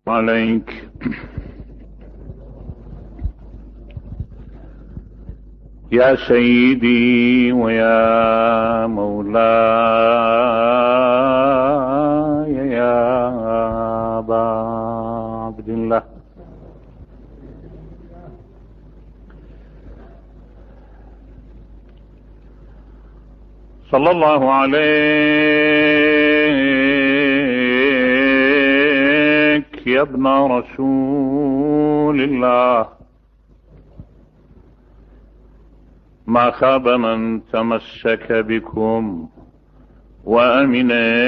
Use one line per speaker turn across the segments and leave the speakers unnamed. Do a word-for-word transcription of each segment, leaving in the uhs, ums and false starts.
عليك يا سيدي ويا مولاي يا أبا عبد الله، صلى الله عليك يا ابن رسول الله. ما خاب من تمسك بكم وأمن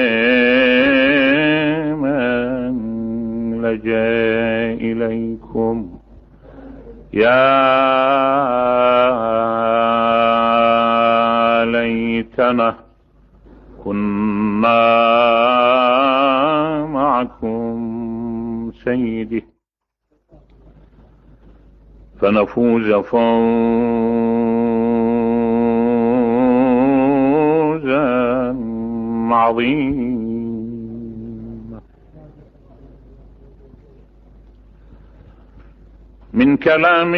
من لجأ إليكم. يا ليتنا كنا معكم سيدي فنفوز فوزا عظيما. من كلام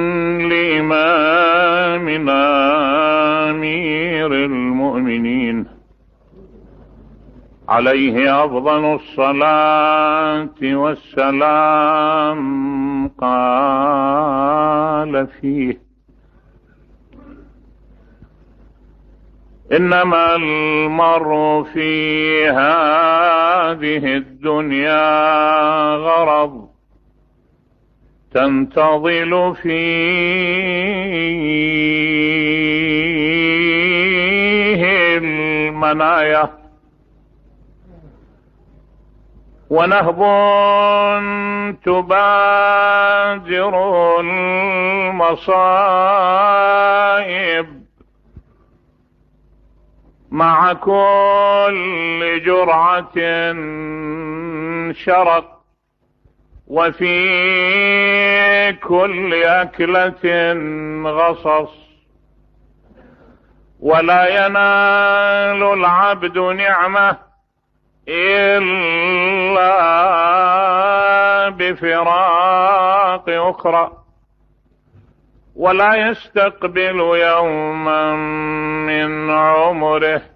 لإمامنا أمير المؤمنين عليه أفضل الصلاة والسلام، قال فيه: إنما المرء في هذه الدنيا غرض تنتظل فيه المنايا، ونهب تبادر المصائب مع كل جرعة شرق، وفي كل أكلة غصص، ولا ينال العبد نعمة إلا بفراق أخرى، ولا يستقبل يوما من عمره